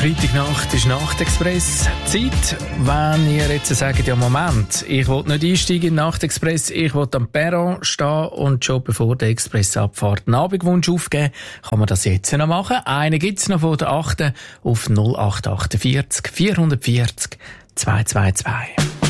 Freitagnacht ist Nachtexpress. Zeit, wenn ihr jetzt sagt, ja Moment, ich will nicht einsteigen in den Nachtexpress, ich will am Perron stehen und schon bevor der Express abfährt einen Abendwunsch aufgeben, kann man das jetzt noch machen. Einen gibt's noch von der 8. auf 0848 440 222.